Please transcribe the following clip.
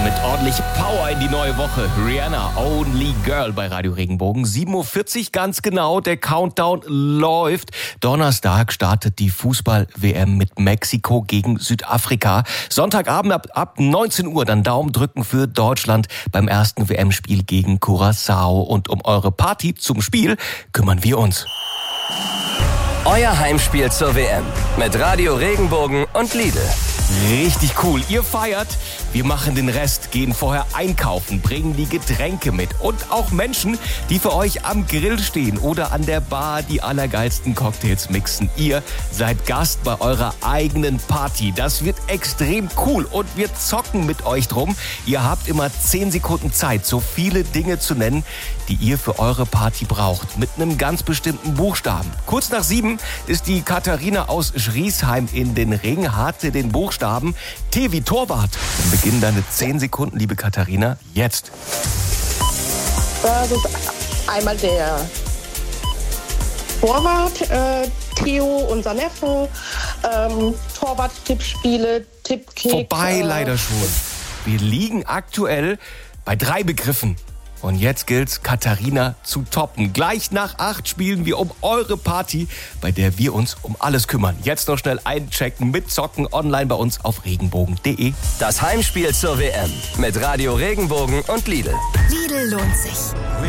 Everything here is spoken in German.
Mit ordentlich Power in die neue Woche. Rihanna, Only Girl bei Radio Regenbogen. 7.40 Uhr ganz genau, der Countdown läuft. Donnerstag startet die Fußball-WM mit Mexiko gegen Südafrika. Sonntagabend ab 19 Uhr dann Daumen drücken für Deutschland beim ersten WM-Spiel gegen Curaçao. Und um eure Party zum Spiel kümmern wir uns. Euer Heimspiel zur WM mit Radio Regenbogen und Lidl. Richtig cool. Ihr feiert, wir machen den Rest, gehen vorher einkaufen, bringen die Getränke mit und auch Menschen, die für euch am Grill stehen oder an der Bar die allergeilsten Cocktails mixen. Ihr seid Gast bei eurer eigenen Party. Das wird extrem cool und wir zocken mit euch drum. Ihr habt immer 10 Sekunden Zeit, so viele Dinge zu nennen, die ihr für eure Party braucht, mit einem ganz bestimmten Buchstaben. Kurz nach 7 ist die Katharina aus Schriesheim in den Ring, hatte den Buchstaben T wie Torwart. Dann beginnen deine 10 Sekunden, liebe Katharina, jetzt. Das ist einmal der Torwart, Theo, unser Neffe, Torwart-Tippspiele, Tippkick. Vorbei leider schon. Wir liegen aktuell bei 3 Begriffen. Und jetzt gilt's, Katharina zu toppen. Gleich nach 8 spielen wir um eure Party, bei der wir uns um alles kümmern. Jetzt noch schnell einchecken, mitzocken, online bei uns auf regenbogen.de. Das Heimspiel zur WM mit Radio Regenbogen und Lidl. Lidl lohnt sich.